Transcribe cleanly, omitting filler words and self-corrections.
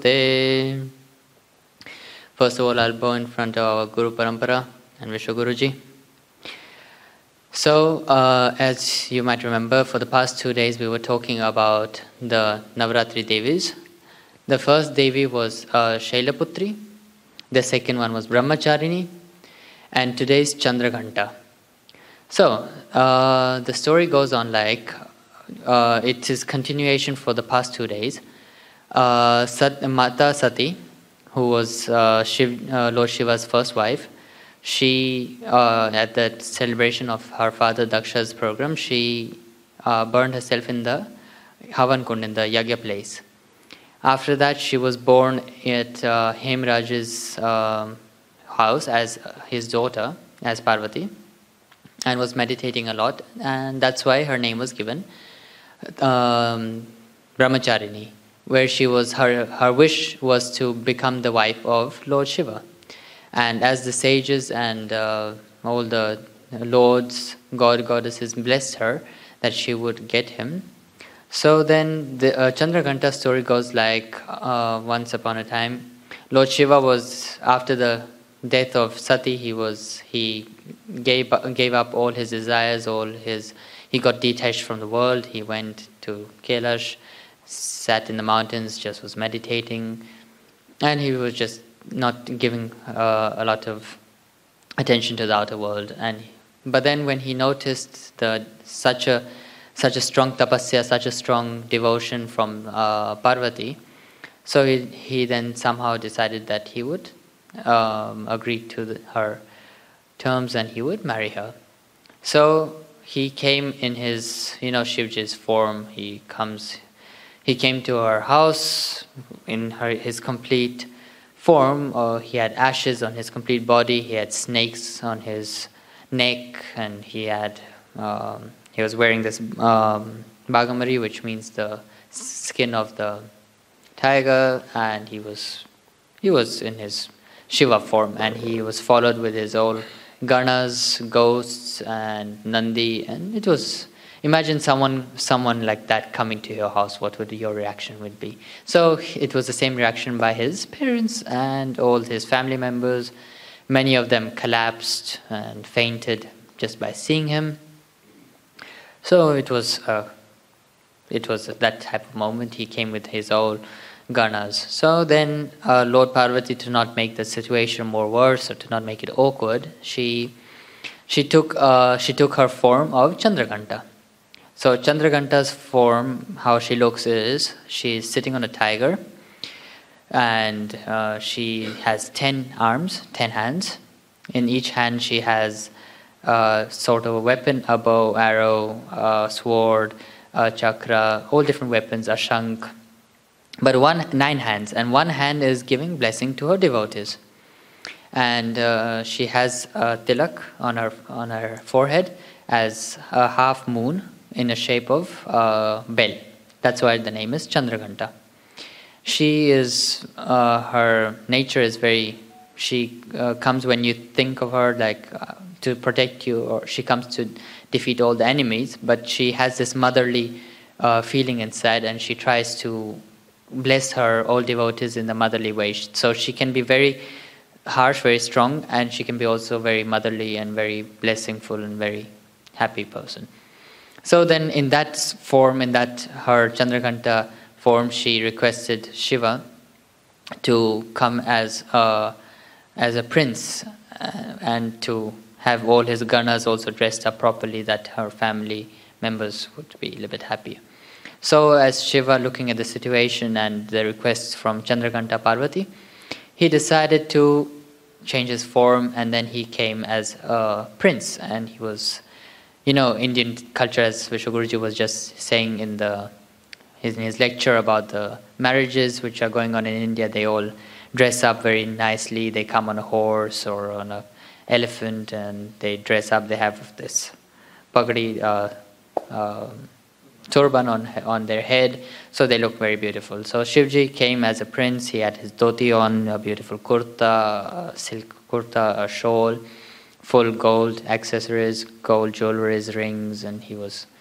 Te. First of all, I'll bow in front of our Guru Parampara and Vishwa Guruji. So, as you might remember, for the past 2 days we were talking about the Navaratri Devis. The first Devi was Shailaputri, the second one was Brahmacharini, and today's Chandraghanta. So, the story goes on like, it is continuation for the past 2 days. Mata Sati, who was Lord Shiva's first wife, she, at the celebration of her father Daksha's program, she burned herself in the Havan Kund, in the Yagya place. After that, she was born at Hemraj's house as his daughter, as Parvati, and was meditating a lot, and that's why her name was given Brahmacharini, where she was, her wish was to become the wife of Lord Shiva. And as the sages and all the lords, goddesses blessed her that she would get him. So then the Chandraghanta story goes like, once upon a time, Lord Shiva was, after the death of Sati, he gave up all his desires, he got detached from the world. He went to Kailash, sat in the mountains, just was meditating, and he was just not giving a lot of attention to the outer world. But then when he noticed such a strong tapasya, such a strong devotion from Parvati, so he then somehow decided that he would agree to her terms and he would marry her. So he came in his, Shivji's form. He came to her house in his complete form. He had ashes on his complete body. He had snakes on his neck, and he was wearing this bagamari, which means the skin of the tiger, and he was in his Shiva form, and he was followed with his old ganas, ghosts, and Nandi, and it was. Imagine someone like that coming to your house, what would your reaction would be? So it was the same reaction by his parents and all his family members. Many of them collapsed and fainted just by seeing him. So it was that type of moment. He came with his old ganas. So then Lord Parvati, to not make the situation more worse or to not make it awkward, she took her form of Chandraghanta. So Chandraghanta's form, how she looks is, she's sitting on a tiger, and she has 10 arms, 10 hands. In each hand she has sort of a weapon, a bow, arrow, sword, chakra, all different weapons, a shankh. But 9 hands, and one hand is giving blessing to her devotees. And she has a tilak on her forehead as a half moon in a shape of bell. That's why the name is Chandraghanta. She is, her nature is she comes when you think of her like to protect you, or she comes to defeat all the enemies, but she has this motherly feeling inside, and she tries to bless her all devotees in the motherly way. So she can be very harsh, very strong, and she can be also very motherly and very blessingful and very happy person. So then in that form, in that her Chandraghanta form, she requested Shiva to come as a prince and to have all his ganas also dressed up properly, that her family members would be a little bit happier. So as Shiva, looking at the situation and the requests from Chandraghanta Parvati, he decided to change his form, and then he came as a prince, and he was, Indian culture, as Vishwa Guruji was just saying in his lecture about the marriages which are going on in India, they all dress up very nicely. They come on a horse or on an elephant, and they dress up. They have this pagadi turban on their head, so they look very beautiful. So Shivji came as a prince. He had his dhoti on, a beautiful kurta, a silk kurta, a shawl, full gold accessories, gold jewelries, rings, and he was